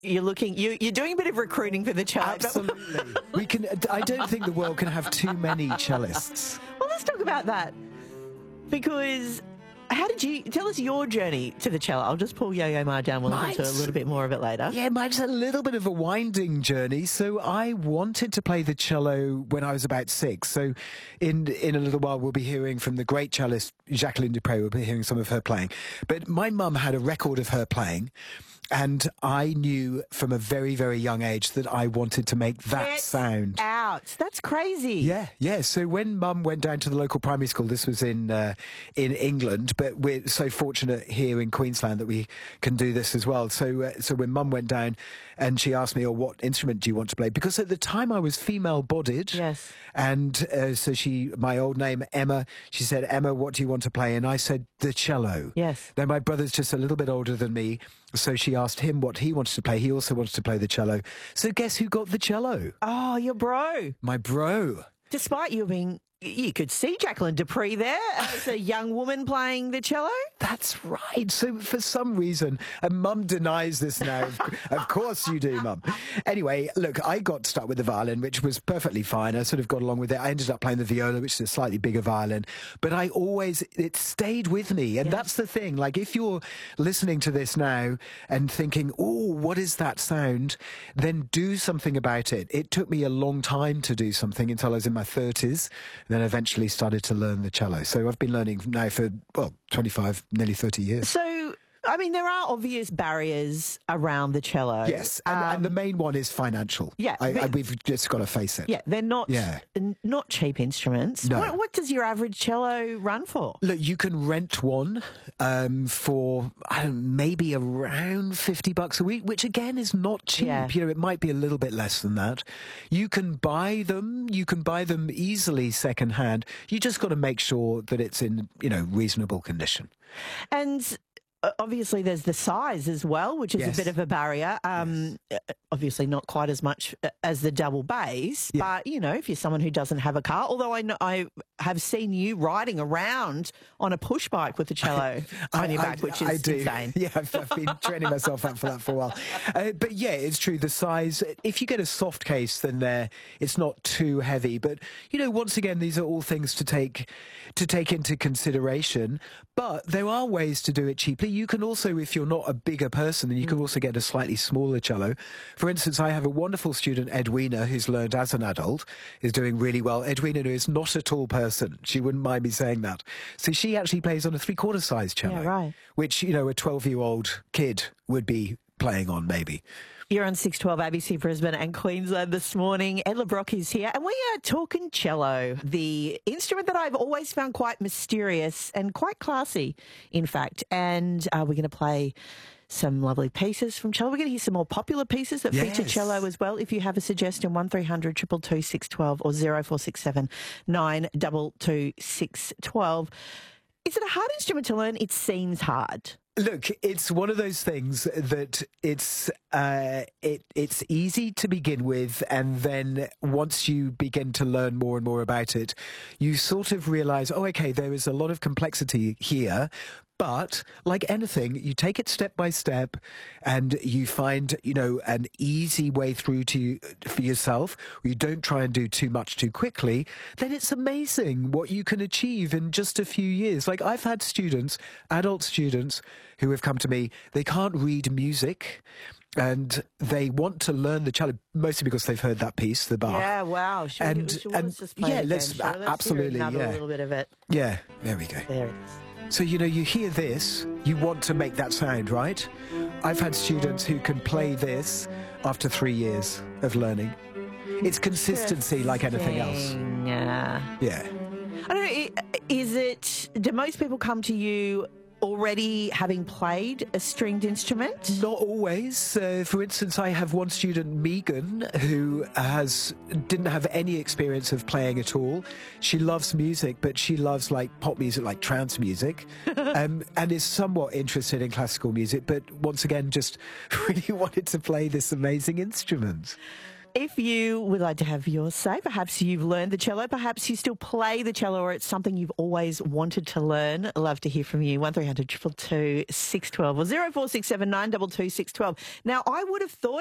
You're doing a bit of recruiting for the cello. Absolutely. We can. I don't think the world can have too many cellists. Well, let's talk about that. Because how did you tell us your journey to the cello? I'll just pull Yo-Yo Ma down. We'll listen to a little bit more of it later. Yeah, mine's a little bit of a winding journey. So I wanted to play the cello when I was about 6. So in a little while, we'll be hearing from the great cellist Jacqueline Dupre. We'll be hearing some of her playing. But my mum had a record of her playing. And I knew from a very, very young age that I wanted to make that sound. Out. That's crazy. Yeah. So when Mum went down to the local primary school, this was in England, but we're so fortunate here in Queensland that we can do this as well. So when Mum went down and she asked me, "Oh, what instrument do you want to play?" Because at the time I was female-bodied. Yes. And so my old name, Emma, she said, "Emma, what do you want to play?" And I said, "The cello." Yes. Then my brother's just a little bit older than me, so she asked him what he wanted to play. He also wanted to play the cello. So guess who got the cello? Oh, your bro. My bro. Despite you could see Jacqueline Dupree there as a young woman playing the cello. That's right. So for some reason, and Mum denies this now. Of course you do, Mum. Anyway, look, I got stuck with the violin, which was perfectly fine. I sort of got along with it. I ended up playing the viola, which is a slightly bigger violin. But it stayed with me. And that's the thing. Like, if you're listening to this now and thinking, "Oh, what is that sound?" then do something about it. It took me a long time to do something until I was in my 30s. Then eventually started to learn the cello. So I've been learning now for, 25, nearly 30 years. So, I mean, there are obvious barriers around the cello. Yes, and the main one is financial. Yeah. We've just got to face it. Yeah, they're not cheap instruments. No. What does your average cello run for? Look, you can rent one for maybe around $50 a week, which again is not cheap. Yeah. It might be a little bit less than that. You can buy them. You can buy them easily secondhand. You just got to make sure that it's in reasonable condition. And obviously, there's the size as well, which is a bit of a barrier. Obviously, not quite as much as the double bass. Yeah. But, if you're someone who doesn't have a car, although I have seen you riding around on a push bike with a cello on your back, which is insane. Yeah, I've been training myself up for that for a while. But yeah, it's true. The size, if you get a soft case, then it's not too heavy. But, once again, these are all things to take into consideration. But there are ways to do it cheaply. You can also, if you're not a bigger person, then you can also get a slightly smaller cello. For instance, I have a wonderful student, Edwina, who's learned as an adult, is doing really well. Edwina is not a tall person. She wouldn't mind me saying that. So she actually plays on a 3/4 size cello. Yeah, right. Which, a 12-year-old kid would be playing on, maybe. You're on 612 ABC Brisbane and Queensland this morning. Ed LeBrock is here, and we are talking cello, the instrument that I've always found quite mysterious and quite classy, in fact. And we're going to play some lovely pieces from cello. We're going to hear some more popular pieces that feature cello as well. If you have a suggestion, 1300 222 612 or 0467 922 612. Is it a hard instrument to learn? It seems hard. Look, it's one of those things that it's easy to begin with, and then once you begin to learn more and more about it, you sort of realize, oh, okay, there is a lot of complexity here. But like anything, you take it step by step and you find, an easy way through for yourself. You don't try and do too much too quickly. Then it's amazing what you can achieve in just a few years. Like, I've had students, adult students, who have come to me. They can't read music and they want to learn the cello, mostly because they've heard that piece, the Bach. Yeah, wow. Let's just play it let's absolutely, hear another little bit of it. Yeah, there we go. There it is. So, you hear this, you want to make that sound, right? I've had students who can play this after 3 years of learning. It's consistency like anything else. Yeah. I don't know, do most people come to you already having played a stringed instrument? Not always. For instance, I have one student, Megan, who didn't have any experience of playing at all. She loves music, but she loves like pop music, like trance music, and is somewhat interested in classical music, but once again, just really wanted to play this amazing instrument. If you would like to have your say, perhaps you've learned the cello, perhaps you still play the cello, or it's something you've always wanted to learn, I'd love to hear from you. 1300 222 612 or 0467 922 612. Now, I would have thought